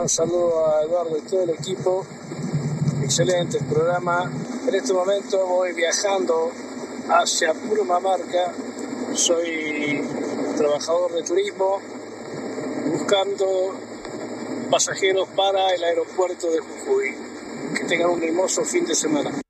Un saludo a Eduardo y todo el equipo. Excelente el programa. En este momento voy viajando hacia Purmamarca. Soy trabajador de turismo buscando pasajeros para el aeropuerto de Jujuy. Que tengan un hermoso fin de semana.